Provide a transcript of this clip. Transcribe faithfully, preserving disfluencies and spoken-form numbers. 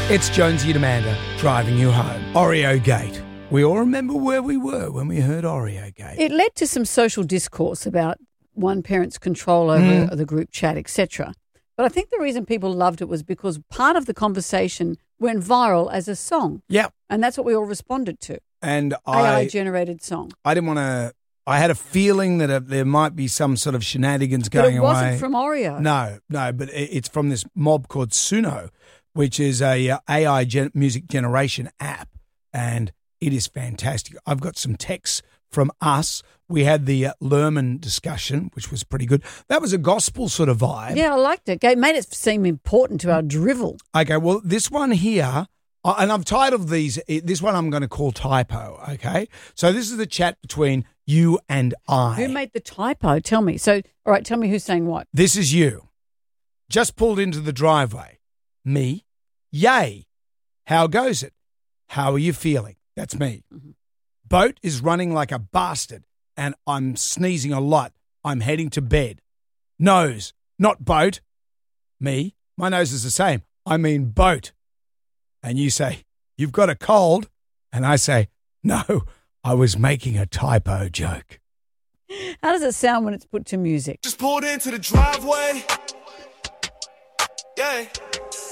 It's Jonesy and Amanda driving you home. Oreo Gate. We all remember where we were when we heard Oreo Gate. It led to some social discourse about one parent's control over mm. the group chat, et cetera. But I think the reason people loved it was because part of the conversation went viral as a song. Yeah. And that's what we all responded to. And I, I... A I-generated song. I didn't want to... I had a feeling that uh, there might be some sort of shenanigans going away. But it wasn't away. from Oreo. No, no, but it, it's from this mob called Suno, which is a uh, A I gen- music generation app, and it is fantastic. I've got some texts from us. We had the uh, Lerman discussion, which was pretty good. That was a gospel sort of vibe. Yeah, I liked it. It made it seem important to our drivel. Okay, well, this one here, uh, and I've titled these, this one I'm going to call Typo, okay? So this is the chat between you and I. Who made the typo? Tell me. So, all right, tell me who's saying what. This is you. Just pulled into the driveway. Me. Yay. How goes it? How are you feeling? That's me. Mm-hmm. Boat is running like a bastard and I'm sneezing a lot. I'm heading to bed. Nose, not boat. Me. My nose is the same. I mean boat. And you say, you've got a cold. And I say, no, I was making a typo joke. How does it sound when it's put to music? Just pulled into the driveway. Yeah.